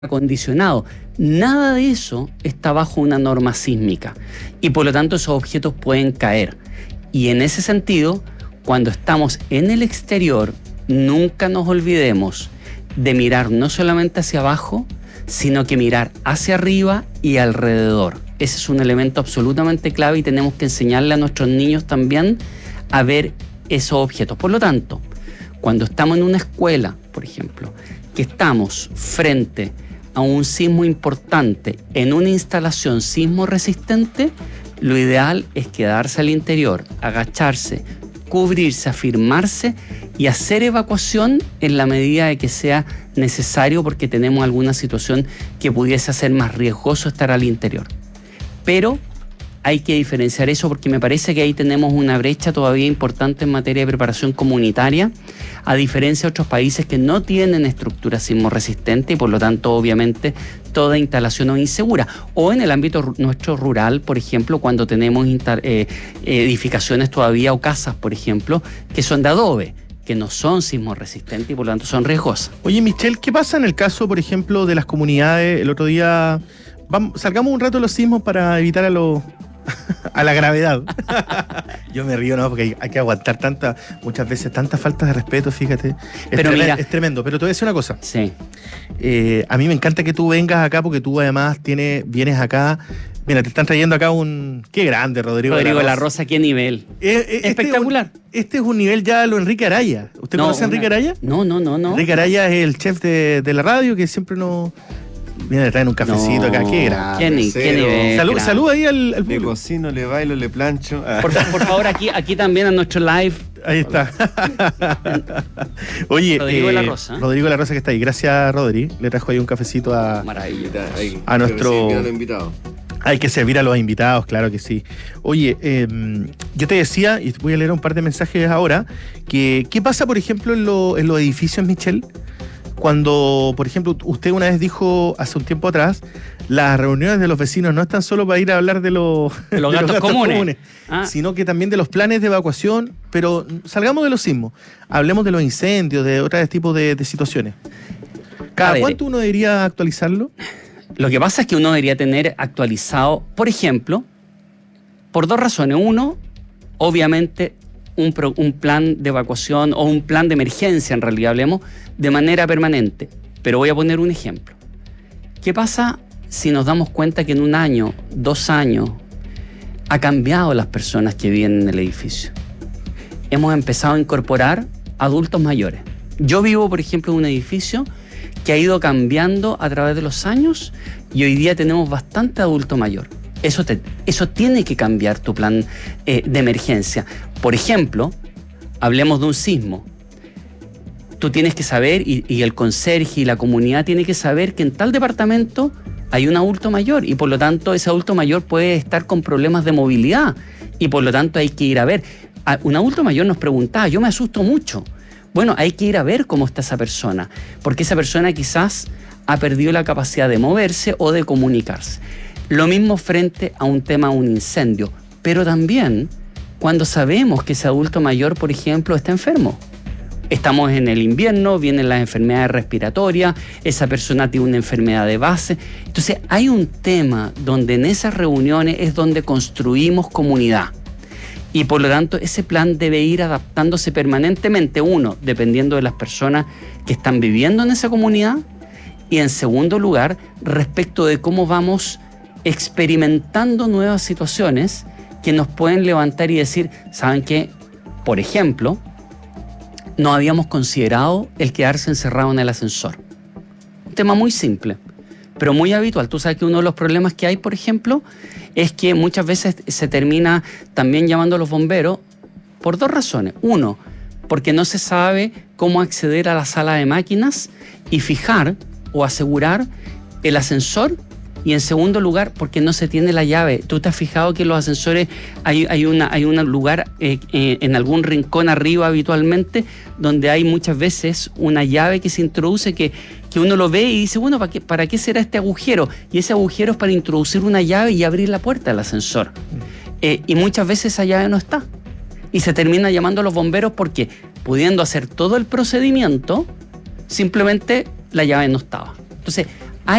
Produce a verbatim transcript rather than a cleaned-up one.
acondicionado. Nada de eso está bajo una norma sísmica y por lo tanto esos objetos pueden caer. Y en ese sentido, cuando estamos en el exterior, nunca nos olvidemos de mirar no solamente hacia abajo, sino que mirar hacia arriba y alrededor. Ese es un elemento absolutamente clave y tenemos que enseñarle a nuestros niños también a ver esos objetos. Por lo tanto, cuando estamos en una escuela, por ejemplo, que estamos frente a un sismo importante en una instalación sismo resistente, lo ideal es quedarse al interior, agacharse, cubrirse, afirmarse y hacer evacuación en la medida de que sea necesario porque tenemos alguna situación que pudiese hacer más riesgoso estar al interior. Pero hay que diferenciar eso porque me parece que ahí tenemos una brecha todavía importante en materia de preparación comunitaria, a diferencia de otros países que no tienen estructura sismo resistente y por lo tanto obviamente toda instalación es insegura. O en el ámbito nuestro rural, por ejemplo, cuando tenemos eh, edificaciones todavía o casas, por ejemplo, que son de adobe, que no son sismo resistentes y por lo tanto son riesgosas. Oye, Michelle, ¿qué pasa en el caso, por ejemplo, de las comunidades? El otro día, vamos, salgamos un rato de los sismos para evitar a los... a la gravedad. Yo me río, ¿no? Porque hay, hay que aguantar tanta, muchas veces tanta falta de respeto, fíjate. Es, pero tremendo, mira, es tremendo. Pero te voy a decir una cosa. Sí. Eh, a mí me encanta que tú vengas acá porque tú además tienes, vienes acá. Mira, te están trayendo acá un... ¡Qué grande, Rodrigo! Rodrigo de la Rosa, qué nivel. Eh, eh, Espectacular. Este es, un, este es un nivel ya lo Enrique Araya. ¿Usted no, conoce a Enrique una... Araya? No, no, no, no. Enrique Araya es el chef de, de la radio que siempre nos... Viene a traer un cafecito no, acá, qué grande. ¿Qué, ni, qué nivel? Salud, salud ahí al, al Le cocino, le bailo, le plancho. Por, por favor, aquí, aquí también a nuestro live. Ahí está. Oye, Rodrigo eh, de la Rosa. Rodrigo de la Rosa que está ahí. Gracias, Rodri. Le trajo ahí un cafecito a, a nuestro... Hay que servir a los invitados, claro que sí. Oye, eh, yo te decía, y voy a leer un par de mensajes ahora, que ¿qué pasa, por ejemplo, en, lo, en los edificios, Michelle? Cuando, por ejemplo, usted una vez dijo hace un tiempo atrás, las reuniones de los vecinos no están solo para ir a hablar de los, de los, de gastos, los gastos comunes, comunes ah. sino que también de los planes de evacuación, pero salgamos de los sismos, hablemos de los incendios, de otros tipos de, de situaciones. ¿Cada ver, cuánto uno debería actualizarlo? Lo que pasa es que uno debería tener actualizado, por ejemplo, por dos razones. Uno, obviamente, Un, pro, un plan de evacuación o un plan de emergencia, en realidad hablemos, de manera permanente. Pero voy a poner un ejemplo. ¿Qué pasa si nos damos cuenta que en un año, dos años, ha cambiado las personas que viven en el edificio? Hemos empezado a incorporar adultos mayores. Yo vivo, por ejemplo, en un edificio que ha ido cambiando a través de los años y hoy día tenemos bastante adulto mayor. Eso, te, eso tiene que cambiar tu plan eh, de emergencia. Por ejemplo, hablemos de un sismo. Tú tienes que saber, y, y el conserje y la comunidad tiene que saber que en tal departamento hay un adulto mayor y por lo tanto ese adulto mayor puede estar con problemas de movilidad y por lo tanto hay que ir a ver. A, un adulto mayor nos preguntaba, yo me asusto mucho. Bueno, hay que ir a ver cómo está esa persona, porque esa persona quizás ha perdido la capacidad de moverse o de comunicarse. Lo mismo frente a un tema, un incendio, pero también cuando sabemos que ese adulto mayor, por ejemplo, está enfermo. Estamos en el invierno, vienen las enfermedades respiratorias, esa persona tiene una enfermedad de base. Entonces hay un tema donde en esas reuniones es donde construimos comunidad. Y por lo tanto ese plan debe ir adaptándose permanentemente, uno, dependiendo de las personas que están viviendo en esa comunidad, y en segundo lugar, respecto de cómo vamos experimentando nuevas situaciones que nos pueden levantar y decir, ¿saben qué? Por ejemplo, no habíamos considerado el quedarse encerrado en el ascensor. Un tema muy simple, pero muy habitual. Tú sabes que uno de los problemas que hay, por ejemplo, es que muchas veces se termina también llamando a los bomberos por dos razones. Uno, porque no se sabe cómo acceder a la sala de máquinas y fijar o asegurar el ascensor. Y en segundo lugar, porque no se tiene la llave. ¿Tú te has fijado que en los ascensores hay, hay, una, hay un lugar eh, eh, en algún rincón arriba habitualmente donde hay muchas veces una llave que se introduce que, que uno lo ve y dice, bueno, ¿para qué, ¿para qué será este agujero? Y ese agujero es para introducir una llave y abrir la puerta del ascensor. Eh, y muchas veces esa llave no está. Y se termina llamando a los bomberos porque, pudiendo hacer todo el procedimiento, simplemente la llave no estaba. Entonces,